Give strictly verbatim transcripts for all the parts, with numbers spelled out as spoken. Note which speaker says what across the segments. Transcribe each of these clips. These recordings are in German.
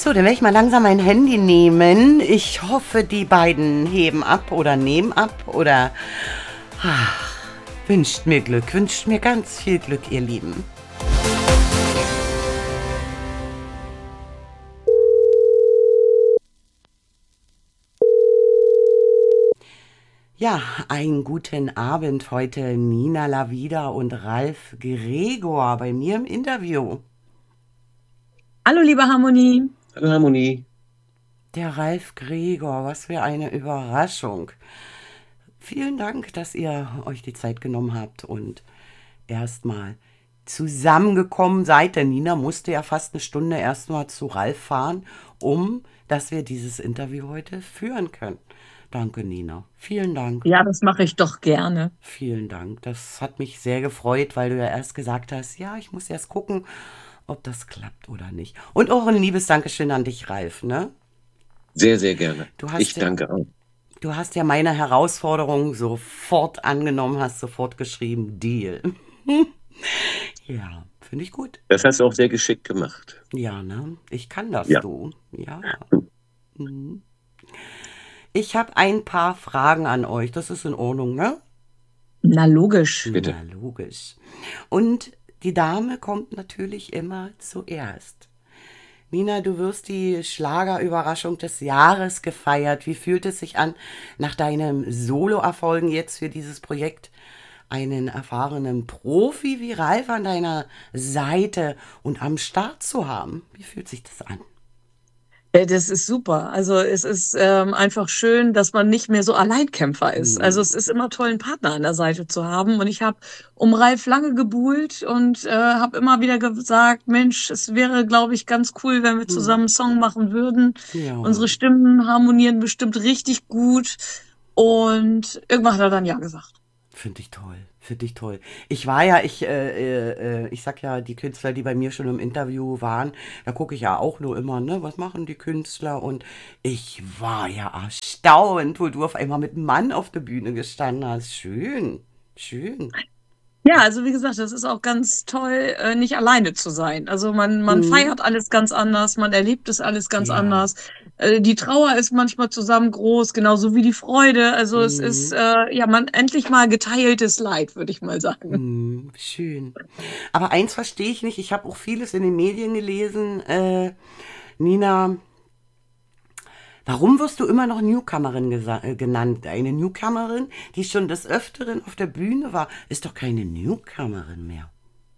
Speaker 1: So, dann werde ich mal langsam mein Handy nehmen. Ich hoffe, die beiden heben ab oder nehmen ab oder ach, wünscht mir Glück, wünscht mir ganz viel Glück, ihr Lieben. Ja, einen guten Abend heute Nina Lavida und Ralf Gregor bei mir im Interview.
Speaker 2: Hallo, liebe Harmonie.
Speaker 3: Hallo Harmonie.
Speaker 1: Der Ralf Gregor, was für eine Überraschung. Vielen Dank, dass ihr euch die Zeit genommen habt und erstmal zusammengekommen seid. Denn Nina musste ja fast eine Stunde erstmal zu Ralf fahren, um dass wir dieses Interview heute führen können. Danke, Nina. Vielen Dank.
Speaker 2: Ja, das mache ich doch gerne.
Speaker 1: Vielen Dank. Das hat mich sehr gefreut, weil du ja erst gesagt hast, ja, ich muss erst gucken, ob das klappt oder nicht. Und auch ein liebes Dankeschön an dich, Ralf, ne?
Speaker 3: Sehr, sehr gerne.
Speaker 1: Du hast
Speaker 3: Ich
Speaker 1: ja,
Speaker 3: danke auch.
Speaker 1: du hast ja meine Herausforderung sofort angenommen, hast sofort geschrieben, Deal. Ja, finde ich gut.
Speaker 3: Das hast du auch sehr geschickt gemacht.
Speaker 1: Ja, ne? Ich kann das,
Speaker 3: Ja.
Speaker 1: du. Ja. Mhm. Ich habe ein paar Fragen an euch. Das ist in Ordnung, ne?
Speaker 2: Na, logisch.
Speaker 3: Bitte.
Speaker 1: Na, logisch. Und die Dame kommt natürlich immer zuerst. Nina, du wirst die Schlagerüberraschung des Jahres gefeiert. Wie fühlt es sich an, nach deinem Solo-Erfolgen jetzt für dieses Projekt einen erfahrenen Profi wie Ralf an deiner Seite und am Start zu haben? Wie fühlt sich das an?
Speaker 2: Äh, Das ist super. Also es ist ähm, einfach schön, dass man nicht mehr so Alleinkämpfer ist. Also
Speaker 1: Hm,
Speaker 2: es ist immer toll, einen Partner an der Seite zu haben. Und ich habe um Ralf lange gebuhlt und äh, habe immer wieder gesagt, Mensch, es wäre, glaube ich, ganz cool, wenn wir
Speaker 1: hm,
Speaker 2: zusammen einen Song machen würden.
Speaker 1: ja,
Speaker 2: Unsere Stimmen harmonieren bestimmt richtig gut. Und irgendwann hat er dann ja gesagt.
Speaker 1: finde ich toll. Finde ich toll. Ich war ja, ich, äh, äh, äh, ich sag ja, die Künstler, die bei mir schon im Interview waren, da gucke ich ja auch nur immer, ne, was machen die Künstler? Und ich war ja erstaunt, wo du auf einmal mit einem Mann auf der Bühne gestanden hast. Schön, schön.
Speaker 2: Ja, also wie gesagt, das ist auch ganz toll, äh, nicht alleine zu sein. Also man, man
Speaker 1: Hm,
Speaker 2: feiert alles ganz anders, man erlebt es alles ganz
Speaker 1: ja,
Speaker 2: anders. Äh, die Trauer ist manchmal zusammen groß, genauso wie die Freude. Also es ist
Speaker 1: hm,
Speaker 2: äh, ja man endlich mal geteiltes Leid, würde ich mal sagen.
Speaker 1: hm, schön. Aber eins verstehe ich nicht, ich habe auch vieles in den Medien gelesen, äh, Nina. Warum wirst du immer noch Newcomerin gesa- äh, genannt? Eine Newcomerin, die schon des Öfteren auf der Bühne war, ist doch keine Newcomerin mehr.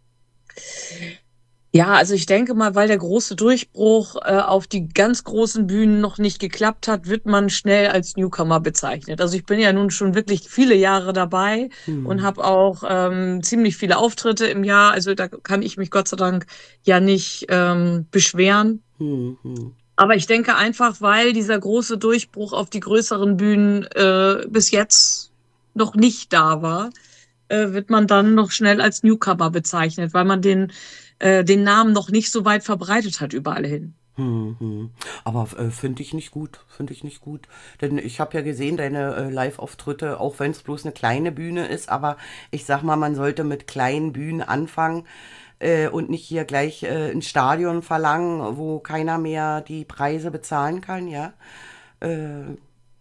Speaker 2: Ja, also ich denke mal, weil der große Durchbruch äh, auf die ganz großen Bühnen noch nicht geklappt hat, wird man schnell als Newcomer bezeichnet. Also ich bin ja nun schon wirklich viele Jahre dabei und
Speaker 1: Hm,
Speaker 2: habe auch ähm, ziemlich viele Auftritte im Jahr. Also da kann ich mich Gott sei Dank ja nicht ähm, beschweren.
Speaker 1: hm, hm,
Speaker 2: Aber ich denke einfach, weil dieser große Durchbruch auf die größeren Bühnen äh, bis jetzt noch nicht da war, äh, wird man dann noch schnell als Newcomer bezeichnet, weil man den, äh, den Namen noch nicht so weit verbreitet hat überall hin.
Speaker 1: hm, hm. Aber äh, finde ich nicht gut, finde ich nicht gut. Denn ich habe ja gesehen, deine äh, Live-Auftritte, auch wenn es bloß eine kleine Bühne ist, aber ich sag mal, man sollte mit kleinen Bühnen anfangen äh, und nicht hier gleich äh, ein Stadion verlangen, wo keiner mehr die Preise bezahlen kann, ja. Äh,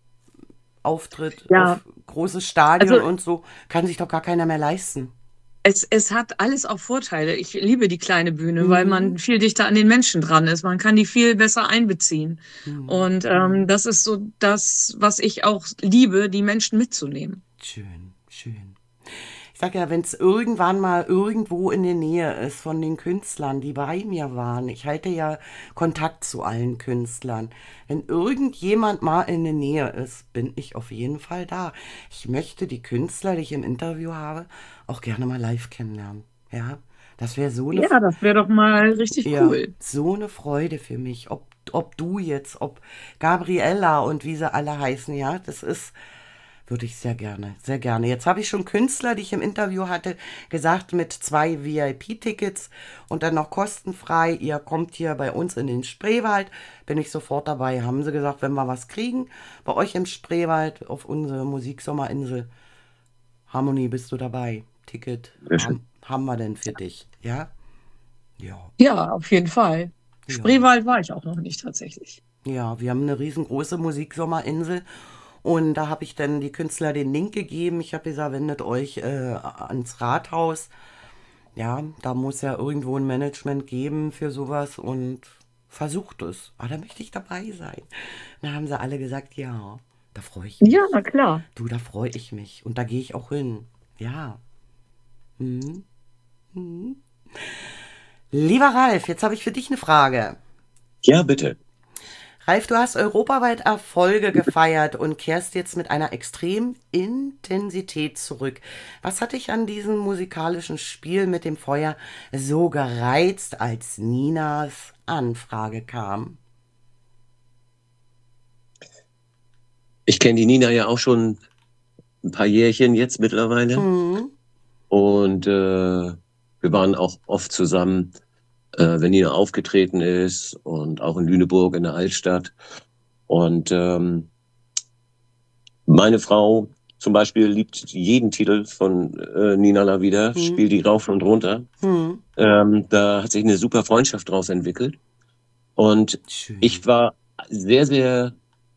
Speaker 1: Auftritt
Speaker 2: Ja,
Speaker 1: auf großes Stadion
Speaker 2: also
Speaker 1: und so, kann sich doch gar keiner mehr leisten.
Speaker 2: es, es hat alles auch Vorteile. Ich liebe die kleine Bühne, weil
Speaker 1: Hm,
Speaker 2: man viel dichter an den Menschen dran ist. Man kann die viel besser einbeziehen.
Speaker 1: hm,
Speaker 2: Und ähm, das ist so das, was ich auch liebe, die Menschen mitzunehmen.
Speaker 1: schön, schön. Ich sag ja, wenn es irgendwann mal irgendwo in der Nähe ist von den Künstlern, die bei mir waren, ich halte ja Kontakt zu allen Künstlern. Wenn irgendjemand mal in der Nähe ist, bin ich auf jeden Fall da. Ich möchte die Künstler, die ich im Interview habe, auch gerne mal live kennenlernen. Ja, das wäre so eine,
Speaker 2: Ja, das wäre doch mal richtig
Speaker 1: ja,
Speaker 2: cool.
Speaker 1: so eine Freude für mich. Ob, ob du jetzt, ob Gabriella und wie sie alle heißen, ja, das ist, würde ich sehr gerne, sehr gerne. Jetzt habe ich schon Künstler, die ich im Interview hatte, gesagt, mit zwei V I P-Tickets und dann noch kostenfrei. Ihr kommt hier bei uns in den Spreewald, bin ich sofort dabei. Haben sie gesagt, wenn wir was kriegen, bei euch im Spreewald auf unsere Musiksommerinsel, Harmonie, bist du dabei? Ticket
Speaker 3: Sehr schön.
Speaker 1: haben, haben wir denn für dich, ja? Ja.
Speaker 2: Ja, auf jeden Fall.
Speaker 1: Ja.
Speaker 2: Spreewald war ich auch noch nicht tatsächlich.
Speaker 1: Ja, wir haben eine riesengroße Musiksommerinsel und da habe ich dann die Künstler den Link gegeben. Ich habe gesagt, wendet euch äh, ans Rathaus. Ja, da muss ja irgendwo ein Management geben für sowas und versucht es. Ah, da möchte ich dabei sein. Da haben sie alle gesagt, ja, da freue ich
Speaker 2: Ja,
Speaker 1: mich.
Speaker 2: na klar.
Speaker 1: Du, da freue ich mich und da gehe ich auch hin. Ja. Mhm. Mhm. Lieber Ralf, jetzt habe ich für dich eine Frage.
Speaker 3: Ja, bitte.
Speaker 1: Ralf, du hast europaweit Erfolge gefeiert und kehrst jetzt mit einer extremen Intensität zurück. Was hat dich an diesem musikalischen Spiel mit dem Feuer so gereizt, als Ninas Anfrage kam?
Speaker 3: Ich kenne die Nina ja auch schon ein paar Jährchen jetzt mittlerweile.
Speaker 1: Hm,
Speaker 3: Und äh, wir waren auch oft zusammen, äh, wenn Nina aufgetreten ist und auch in Lüneburg in der Altstadt. Und ähm, meine Frau zum Beispiel liebt jeden Titel von äh, Nina La Vida,
Speaker 1: hm,
Speaker 3: spielt die rauf und runter.
Speaker 1: hm.
Speaker 3: Ähm, da hat sich eine super Freundschaft draus entwickelt. Und
Speaker 1: Schön.
Speaker 3: ich war sehr, sehr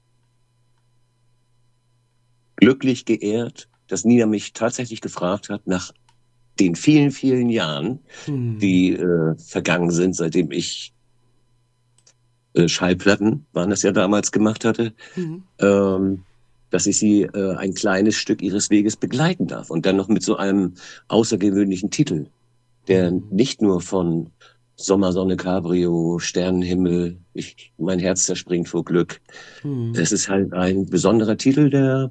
Speaker 3: glücklich geehrt, dass Nina mich tatsächlich gefragt hat, nach den vielen, vielen Jahren,
Speaker 1: Hm,
Speaker 3: die äh, vergangen sind, seitdem ich äh, Schallplatten, waren das ja damals, gemacht hatte,
Speaker 1: hm,
Speaker 3: ähm, dass ich sie äh, ein kleines Stück ihres Weges begleiten darf. Und dann noch mit so einem außergewöhnlichen Titel, der
Speaker 1: hm,
Speaker 3: nicht nur von Sommersonne, Cabrio, Sternenhimmel, ich, mein Herz zerspringt vor Glück.
Speaker 1: hm,
Speaker 3: Es ist halt ein besonderer Titel, der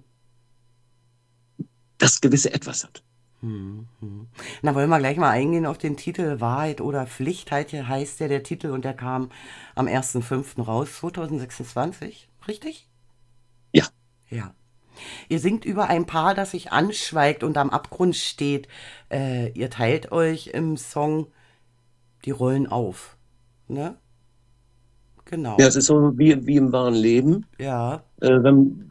Speaker 3: das gewisse Etwas hat.
Speaker 1: hm, hm. Na, wollen wir gleich mal eingehen auf den Titel Wahrheit oder Pflicht, heißt ja der Titel und der kam am ersten fünften raus, zwanzig sechsundzwanzig, richtig?
Speaker 3: Ja,
Speaker 1: Ja. Ihr singt über ein Paar, das sich anschweigt und am Abgrund steht. Äh, ihr teilt euch im Song die Rollen auf. Ne?
Speaker 3: ja,
Speaker 1: Genau.
Speaker 3: es ist so wie, wie im wahren Leben.
Speaker 1: Ja.
Speaker 3: Äh, wenn,